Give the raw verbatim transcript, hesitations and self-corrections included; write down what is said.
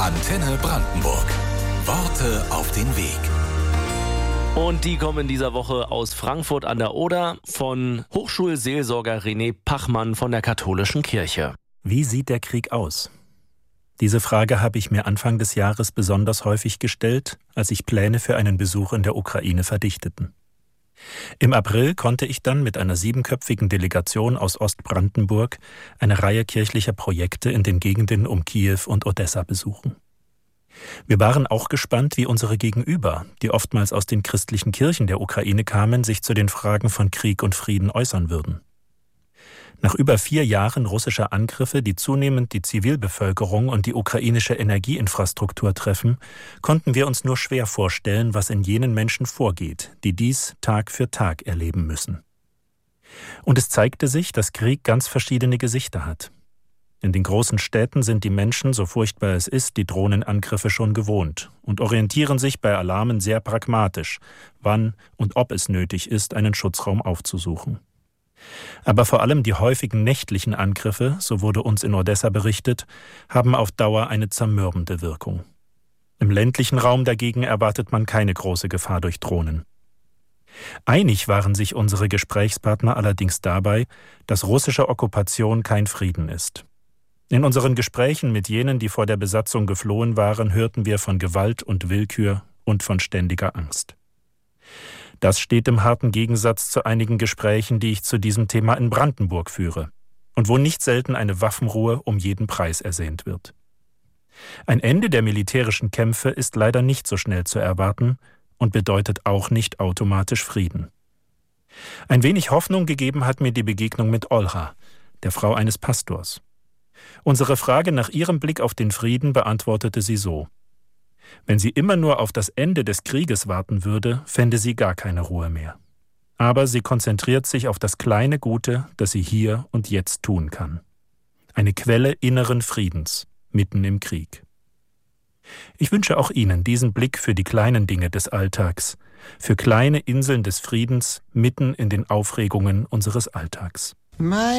Antenne Brandenburg. Worte auf den Weg. Und die kommen in dieser Woche aus Frankfurt an der Oder von Hochschulseelsorger René Pachmann von der Katholischen Kirche. Wie sieht der Krieg aus? Diese Frage habe ich mir Anfang des Jahres besonders häufig gestellt, als sich Pläne für einen Besuch in der Ukraine verdichteten. Im April konnte ich dann mit einer siebenköpfigen Delegation aus Ostbrandenburg eine Reihe kirchlicher Projekte in den Gegenden um Kiew und Odessa besuchen. Wir waren auch gespannt, wie unsere Gegenüber, die oftmals aus den christlichen Kirchen der Ukraine kamen, sich zu den Fragen von Krieg und Frieden äußern würden. Nach über vier Jahren russischer Angriffe, die zunehmend die Zivilbevölkerung und die ukrainische Energieinfrastruktur treffen, konnten wir uns nur schwer vorstellen, was in jenen Menschen vorgeht, die dies Tag für Tag erleben müssen. Und es zeigte sich, dass Krieg ganz verschiedene Gesichter hat. In den großen Städten sind die Menschen, so furchtbar es ist, die Drohnenangriffe schon gewohnt und orientieren sich bei Alarmen sehr pragmatisch, wann und ob es nötig ist, einen Schutzraum aufzusuchen. Aber vor allem die häufigen nächtlichen Angriffe, so wurde uns in Odessa berichtet, haben auf Dauer eine zermürbende Wirkung. Im ländlichen Raum dagegen erwartet man keine große Gefahr durch Drohnen. Einig waren sich unsere Gesprächspartner allerdings dabei, dass russische Okkupation kein Frieden ist. In unseren Gesprächen mit jenen, die vor der Besatzung geflohen waren, hörten wir von Gewalt und Willkür und von ständiger Angst. Das steht im harten Gegensatz zu einigen Gesprächen, die ich zu diesem Thema in Brandenburg führe und wo nicht selten eine Waffenruhe um jeden Preis ersehnt wird. Ein Ende der militärischen Kämpfe ist leider nicht so schnell zu erwarten und bedeutet auch nicht automatisch Frieden. Ein wenig Hoffnung gegeben hat mir die Begegnung mit Olha, der Frau eines Pastors. Unsere Frage nach ihrem Blick auf den Frieden beantwortete sie so: Wenn sie immer nur auf das Ende des Krieges warten würde, fände sie gar keine Ruhe mehr. Aber sie konzentriert sich auf das kleine Gute, das sie hier und jetzt tun kann. Eine Quelle inneren Friedens, mitten im Krieg. Ich wünsche auch Ihnen diesen Blick für die kleinen Dinge des Alltags, für kleine Inseln des Friedens mitten in den Aufregungen unseres Alltags.